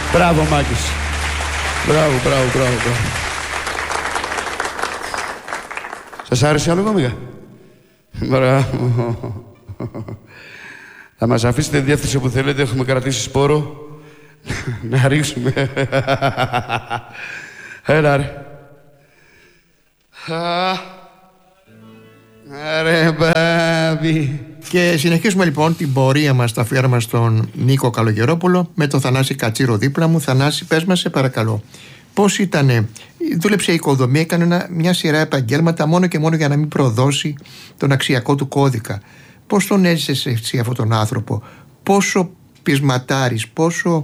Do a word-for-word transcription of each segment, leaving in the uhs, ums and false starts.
Μπράβο, Μάκης. Μπράβο, μπράβο, μπράβο, μπράβο. Σας άρεσε άλλο κόμικα? Μπράβο. Θα μας αφήσετε τη διεύθυνση που θέλετε, έχουμε κρατήσει σπόρο. Να ρίξουμε. Έλα ρε. Ρε μπάμπι. Και συνεχίζουμε λοιπόν την πορεία μας, τα αφιέρωμα στον Νίκο Καλογερόπουλο με τον Θανάση Κατσίρο δίπλα μου. Θανάση, πες μας σε παρακαλώ, πώς ήτανε? Δούλεψε η οικοδομή, έκανε ένα, μια σειρά επαγγέλματα μόνο και μόνο για να μην προδώσει τον αξιακό του κώδικα. Πώς τον έζησες εσύ αυτόν τον άνθρωπο? Πόσο πεισματάρης, πόσο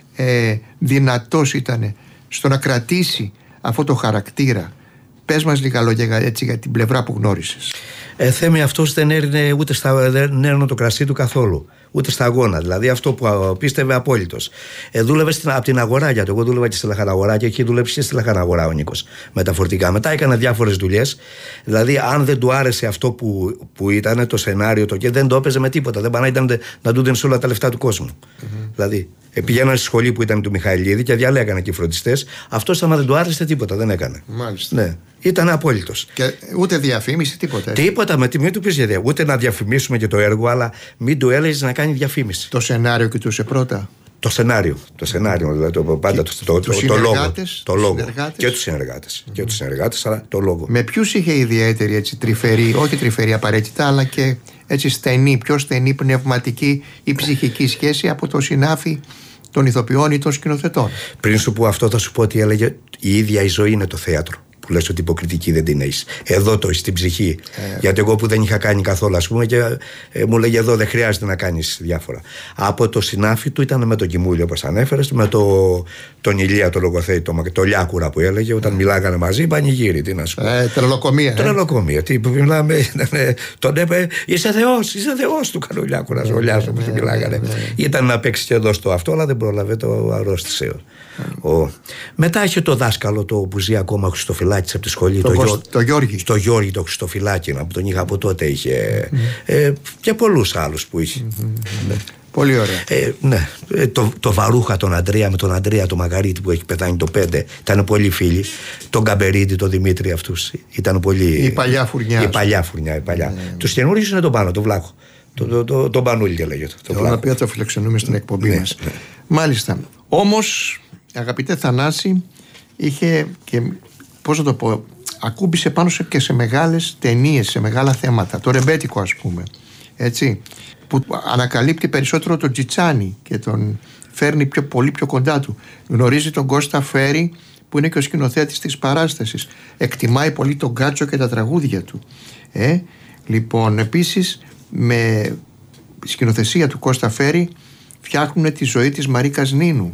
ε, δυνατός ήτανε στο να κρατήσει αυτό το χαρακτήρα? Πες μας λίγα λόγια έτσι για την πλευρά που γνώρισες. Ε, Θέμη, αυτός δεν έρινε ούτε στα, δεν έρινε το κρασί του καθόλου. Ούτε στα αγώνα. Δηλαδή αυτό που πίστευε απόλυτος. Ε, δούλευε στην, από την αγορά, γιατί εγώ δούλευα και στη λαχαναγορά και έχει δουλέψει και στη λαχαναγορά ο Νίκος μεταφορτικά. Μετά έκανε διάφορες δουλειές. Δηλαδή, αν δεν του άρεσε αυτό που, που ήταν το σενάριο, το και δεν το έπαιζε με τίποτα. Δεν πάνε να, να του δίνει όλα τα λεφτά του κόσμου. Mm-hmm. Δηλαδή, πηγαίνανε στη σχολή που ήταν του Μιχαηλίδη και διαλέγανε εκεί φροντιστές. Αυτό, άμα δεν του άρεσε τίποτα, δεν έκανε. Μάλιστα. Ναι. Ήταν απόλυτος. Και ούτε διαφήμιση, τίποτα. Τίποτα, με τη μην του πει γιατί. Ούτε να διαφημίσουμε και το έργο, αλλά μην του έλεγε να κάνει διαφήμιση. Το σενάριο κοιτούσε πρώτα. Το σενάριο. Το σενάριο, δηλαδή το, πάντα το, το, το, το λόγο. Το λόγο. Και του συνεργάτες. Mm-hmm. Και του συνεργάτες, αλλά το λόγο. Με ποιους είχε ιδιαίτερη έτσι τρυφερή, όχι τρυφερή απαραίτητα, αλλά και έτσι στενή, πιο στενή πνευματική ή ψυχική σχέση από το συνάφι των ηθοποιών ή των σκηνοθετών? Πριν σου πω αυτό, θα σου πω ότι έλεγε η ίδια η ζωή είναι το θέατρο. Που λες ότι υποκριτική δεν την έχεις. Εδώ το έχεις στην ψυχή. Ε, Γιατί εγώ που δεν είχα κάνει καθόλου, ας πούμε, και ε, μου λέγε εδώ δεν χρειάζεται να κάνεις διάφορα. Από το συνάφι του ήταν με τον Κιμούλιο, όπως ανέφερες, με το, τον Ηλία, το λογοθέτη, το, το Λιάκουρα που έλεγε, όταν ε. μιλάγανε μαζί, πανηγύρι. Τι να σου πω. Ε, τρελοκομεία. Τρελοκομεία. Ε. Τι που μιλάμε, ε, τον έπε, είσαι Θεός, είσαι Θεός του κανού Λιάκουρα, ο Λιάκουρα που μιλάγανε. Ήταν να παίξει και εδώ στο αυτό, αλλά δεν πρόλαβε, το αρρώστησε. Ο... Μετά είχε το δάσκαλο το που ζει ακόμα, Χριστοφυλάκης από τη σχολή, το, το, Γο... το Γιώργη. Το Γιώργη το Χριστοφυλάκη, που τον είχα από τότε, είχε mm. ε, και πολλούς άλλους που είχε. Mm-hmm. Ναι. Πολύ ωραία. Ε, ναι. ε, το, το Βαρούχα, τον Αντρέα, με τον Αντρέα τον Μαγαρίτη που έχει πεθάνει το πέντε, ήταν πολύ φίλοι. Τον Καμπερίτη, τον Δημήτρη, αυτούς ήταν πολύ. Η παλιά φουρνιά. Η παλιά φουρνιά. Η παλιά. Mm. Τους καινούριους είναι τον πάνω, τον Βλάχο. Τον το, το, το Πανούλη και λέγεται. Τον οποίο το φιλοξενούμε στην εκπομπή ναι, μας. Ναι. Μάλιστα. Όμως, αγαπητέ Θανάση, είχε και, πώς να το πω, ακούμπησε πάνω σε, και σε μεγάλες ταινίες, σε μεγάλα θέματα. Το Ρεμπέτικο, ας πούμε, έτσι, που ανακαλύπτει περισσότερο τον Τζιτσάνι και τον φέρνει πιο, πολύ πιο κοντά του. Γνωρίζει τον Κώστα Φέρη, που είναι και ο σκηνοθέτης της παράστασης. Εκτιμάει πολύ τον Γκάτσο και τα τραγούδια του. Ε, λοιπόν, επίσης, με σκηνοθεσία του Κώστα Φέρη φτιάχνουν τη ζωή της Μαρίκας Νίνου.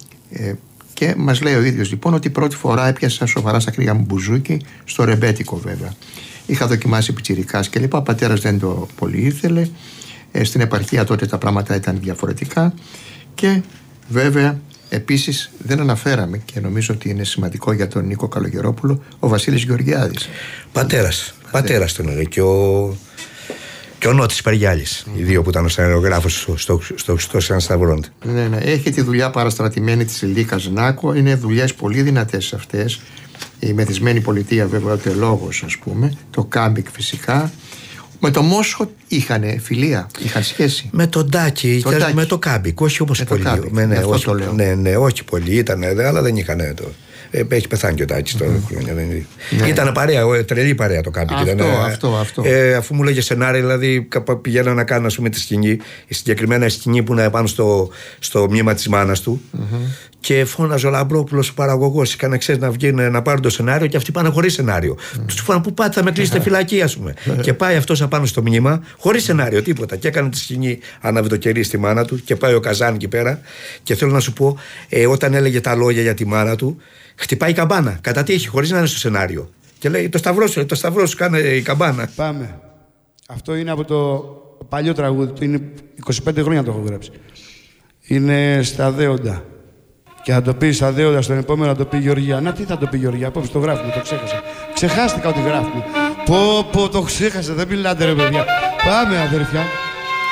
Ε, και μας λέει ο ίδιος λοιπόν ότι πρώτη φορά έπιασα σοβαρά στα κρύα μου μπουζούκι, στο Ρεμπέτικο βέβαια. Είχα δοκιμάσει πιτσιρικάς και λοιπά, ο πατέρας δεν το πολύ ήθελε. Ε, στην επαρχία τότε τα πράγματα ήταν διαφορετικά. Και βέβαια επίσης δεν αναφέραμε, και νομίζω ότι είναι σημαντικό για τον Νίκο Καλογερόπουλο, ο Βασίλης Γεωργιάδης. Πατέρας, πατέρας τον έλεγε. Και ο, και ο Νότης Περιγιάλης, mm. οι δύο που ήταν ο σεναριογράφος στο, στο, στο, στο Σαν Σταυρόντι. Ναι, ναι. Έχει τη δουλειά παραστρατημένη της Ηλίκας Νάκο. Είναι δουλειές πολύ δυνατές αυτές. Η Μεθυσμένη Πολιτεία, βέβαια, ο Τελόγος, ας πούμε. Το Κάμπικ, φυσικά. Με το Μόσχο είχαν φιλία, είχαν σχέση. Με τον Τάκη, το Τάκη. Με το Κάμπικ, όχι όμως πολύ. Το με, ναι, όχι, το λέω. Ναι, ναι, όχι πολύ. Ήταν, αλλά δεν είχαν το. Έχει πεθάνει και ο Τάκης τώρα mm. χρόνια. Ναι. Ήταν παρέα, τρελή παρέα το Κάμπικ. Αυτό, ήταν, αυτό, αυτό. Ε, αφού μου λέγε σενάρι, δηλαδή πηγαίνω να κάνω, ας πούμε, τη σκηνή, η συγκεκριμένα σκηνή που είναι πάνω στο, στο μνήμα της μάνας του. Mm-hmm. Και φώναζε ο Λαμπρόπουλος, ο παραγωγός, έκανε ξέρεις να βγουν να πάρουν το σενάριο και αυτοί πάνε χωρίς σενάριο. Mm. Τους φώνανε που πάτε, θα με κλείσετε φυλακή, ας πούμε. Και πάει αυτός απάνω στο μνήμα, χωρίς σενάριο, τίποτα. Και έκανε τη σκηνή, άναβε το κερί στη μάνα του και πάει ο Καζάν εκεί πέρα. Και θέλω να σου πω, ε, όταν έλεγε τα λόγια για τη μάνα του, χτυπάει η καμπάνα. Κατά τύχη, χωρίς να είναι στο σενάριο. Και λέει: Το σταυρό σου, το σταυρό σου, κάνε η καμπάνα. Πάμε. Αυτό είναι από το παλιό τραγούδι. Είναι είκοσι πέντε χρόνια το έχω γράψει. Είναι στα Δέοντα. Και θα το πει στα Δέοντα, στον επόμενο θα το πει Γεωργία. Να, τι θα το πει Γεωργία, απόψε το γράφουμε, το ξέχασα. Ξεχάστηκα ότι γράφουμε. Πω, πω, το ξέχασα, δεν μιλάτε ρε παιδιά. Πάμε, αδερφιά.